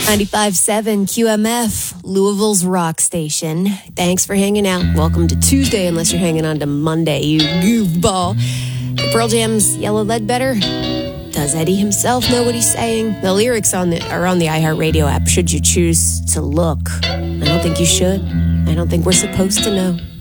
95.7 QMF, Louisville's rock station. Thanks for hanging out. Welcome to Tuesday, unless you're hanging on to Monday, you goofball. Pearl Jam's Yellow Ledbetter. Does Eddie himself know what he's saying? The lyrics are on the iHeartRadio app, should you choose to look. I don't think you should. I don't think we're supposed to know.